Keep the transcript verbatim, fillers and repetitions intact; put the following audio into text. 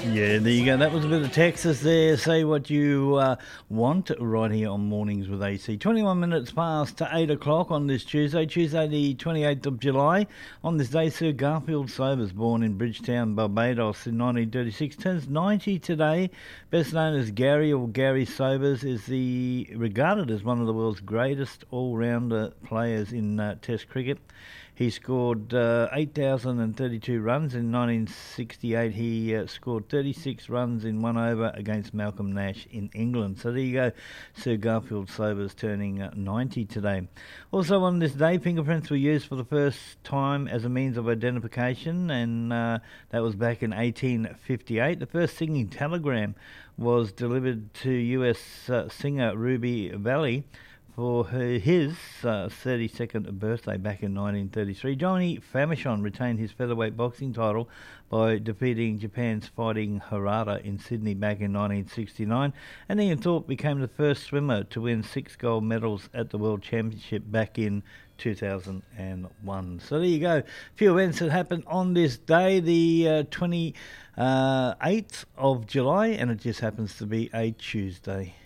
Yeah, there you go. That was a bit of Texas there. Say what you uh, want right here on Mornings with A C. twenty-one minutes past to eight o'clock on this Tuesday, Tuesday the twenty-eighth of July. On this day, Sir Garfield Sobers, born in Bridgetown, Barbados in nineteen thirty-six, turns ninety today. Best known as Gary or Gary Sobers, is the regarded as one of the world's greatest all-rounder players in uh, Test cricket. He scored uh, eight thousand thirty-two runs in nineteen sixty-eight. He uh, scored thirty-six runs in one over against Malcolm Nash in England. So there you go, Sir Garfield Sobers turning uh, ninety today. Also on this day, fingerprints were used for the first time as a means of identification, and uh, that was back in eighteen fifty-eight. The first singing telegram was delivered to U S uh, singer Ruby Valley for her, his uh, thirty-second birthday back in nineteen thirty-three. Johnny Famechon retained his featherweight boxing title by defeating Japan's Fighting Harada in Sydney back in nineteen sixty-nine. And Ian Thorpe became the first swimmer to win six gold medals at the World Championship back in two thousand one. So there you go. A few events that happened on this day, the uh, twenty-eighth of July, and it just happens to be a Tuesday.